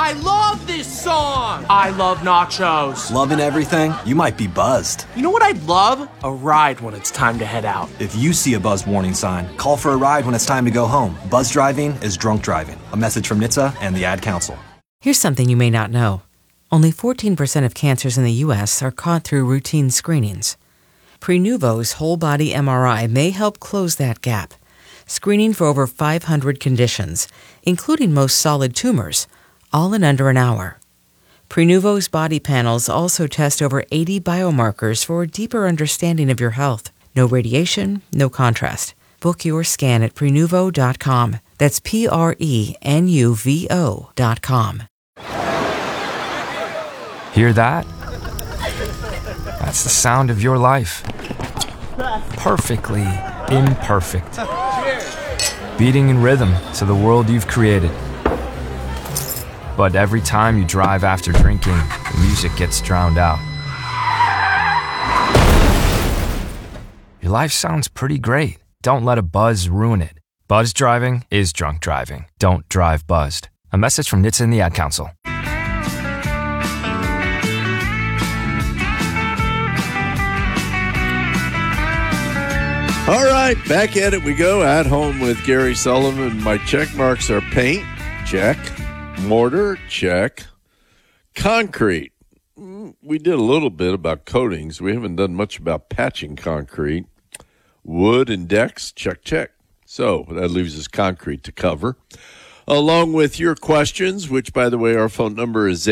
I love this song! I love nachos. Loving everything? You might be buzzed. You know what I'd love? A ride when it's time to head out. If you see a buzz warning sign, call for a ride when it's time to go home. Buzz driving is drunk driving. A message from NHTSA and the Ad Council. Here's something you may not know. Only 14% of cancers in the U.S. are caught through routine screenings. Prenuvo's whole-body MRI may help close that gap, screening for over 500 conditions, including most solid tumors, all in under an hour. Prenuvo's body panels also test over 80 biomarkers for a deeper understanding of your health. No radiation, no contrast. Book your scan at Prenuvo.com. That's Prenuvo.com. Hear that? That's the sound of your life. Perfectly imperfect. Beating in rhythm to the world you've created. But every time you drive after drinking, the music gets drowned out. Your life sounds pretty great. Don't let a buzz ruin it. Buzz driving is drunk driving. Don't drive buzzed. A message from NHTSA and the Ad Council. All right, back at it we go. At Home with Gary Sullivan. My check marks are paint, check. Mortar, check. Concrete. We did a little bit about coatings. We haven't done much about patching concrete. Wood and decks, check, check. So that leaves us concrete to cover. Along with your questions, which, by the way, our phone number is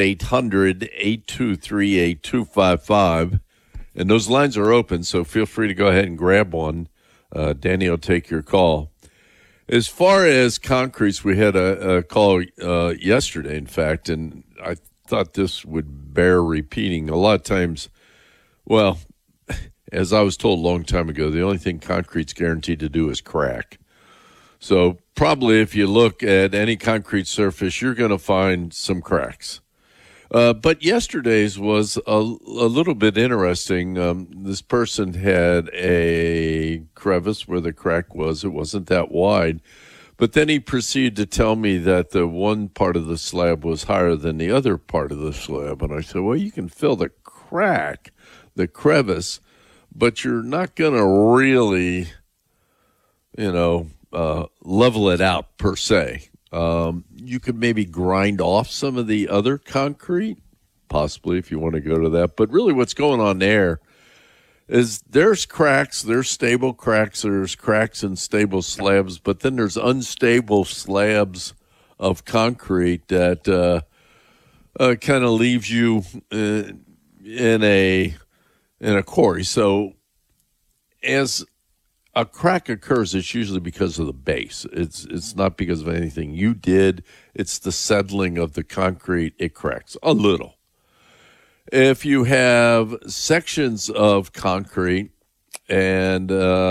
800-823-8255. And those lines are open, so feel free to go ahead and grab one. Danny will take your call. As far as concretes, we had a call yesterday, in fact, and I thought this would bear repeating. A lot of times, well, as I was told a long time ago, the only thing concrete's guaranteed to do is crack. So probably if you look at any concrete surface, you're going to find some cracks. But yesterday's was a little bit interesting. This person had a crevice where the crack was. It wasn't that wide. But then he proceeded to tell me that the one part of the slab was higher than the other part of the slab. And I said, well, you can fill the crack, the crevice, but you're not going to really, level it out per se. You could maybe grind off some of the other concrete, possibly, if you want to go to that. But really what's going on there is there's cracks, there's stable cracks, there's cracks in stable slabs, but then there's unstable slabs of concrete that kind of leaves you in a quarry. So as a crack occurs, it's usually because of the base. It's not because of anything you did. It's the settling of the concrete. It cracks a little. If you have sections of concrete and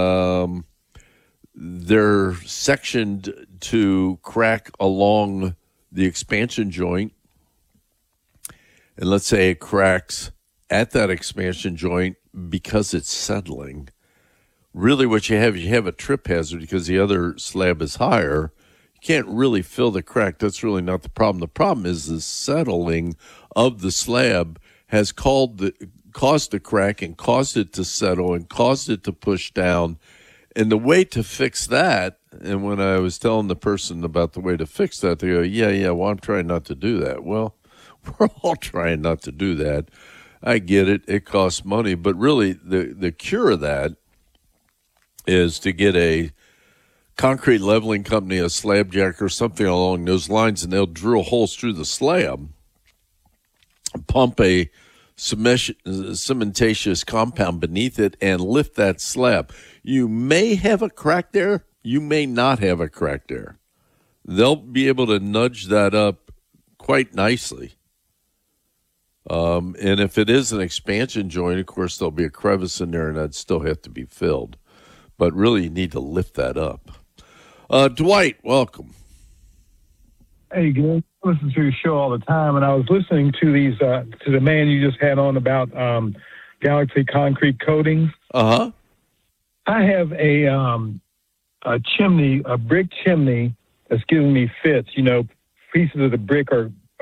they're sectioned to crack along the expansion joint, and let's say it cracks at that expansion joint because it's settling, really what you have a trip hazard because the other slab is higher. You can't really fill the crack. That's really not the problem. The problem is the settling of the slab has caused the crack and caused it to settle and caused it to push down. And the way to fix that, and when I was telling the person about the way to fix that, they go, yeah, well, I'm trying not to do that. Well, we're all trying not to do that. I get it. It costs money. But really, the cure of that is to get a concrete leveling company, a slab jack or something along those lines, and they'll drill holes through the slab, pump a cementatious compound beneath it, and lift that slab. You may have a crack there. You may not have a crack there. They'll be able to nudge that up quite nicely. And if it is an expansion joint, of course, there'll be a crevice in there, and that'd still have to be filled. But really, you need to lift that up. Dwight, welcome. Hey, Gary. I listen to your show all the time, and I was listening to these to the man you just had on about Galaxy concrete coatings. Uh-huh. I have a chimney, a brick chimney that's giving me fits. Pieces of the brick are